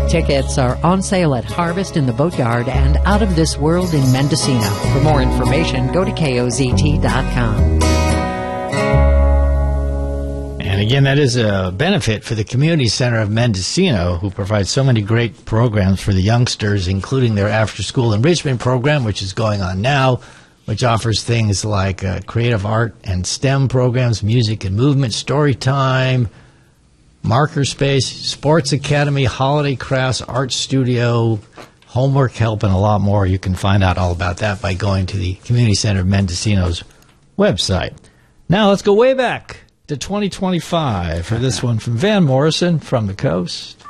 Tickets are on sale at Harvest in the Boatyard and Out of This World in Mendocino. For more information, go to KOZT.com. And again, that is a benefit for the Community Center of Mendocino, who provides so many great programs for the youngsters, including their after-school enrichment program, which is going on now, which offers things like creative art and STEM programs, music and movement, story time, marker space, sports academy, holiday crafts, art studio, homework help, and a lot more. You can find out all about that by going to the Community Center of Mendocino's website. Now let's go way back to 2025 for this one from Van Morrison, From the Coast.